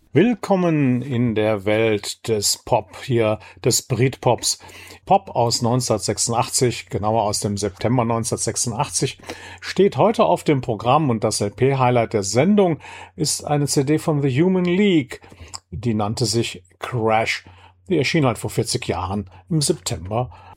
Willkommen in der Welt des Pop hier, des Britpops. Pop aus 1986, genauer aus dem September 1986, steht heute auf dem Programm und das LP-Highlight der Sendung ist eine CD von The Human League. Die nannte sich Crash. Die erschien halt vor 40 Jahren im September